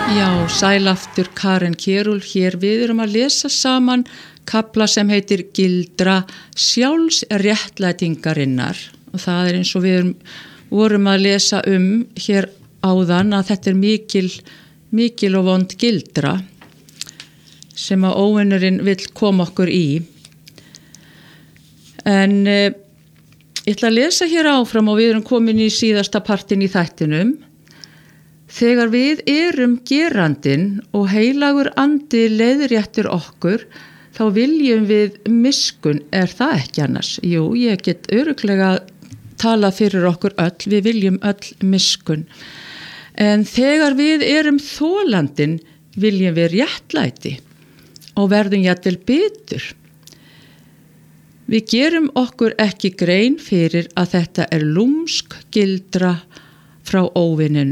Já, sælaftur Karen Kjerúl hér. Við erum að lesa saman kafla sem heitir Gildra sjálfsréttlætingarinnar. Og það eins og við vorum að lesa hér áðan að þetta mikil og vond gildra sem að óvinurinn vill koma okkur í. En ég ætla að lesa hér áfram og við erum komin í síðasta partinn í þættinum. Þegar við erum gerandinn og heilagur andi leiðréttir okkur, þá viljum við miskunn, það ekki annars? Jú, ég get örugglega talað fyrir okkur öll, við viljum öll miskunn. En þegar við erum þolandinn, viljum við réttlæti og verðum jafnvel bitur. Við gerum okkur ekki grein fyrir að þetta lúmsk gildra frá óvininum.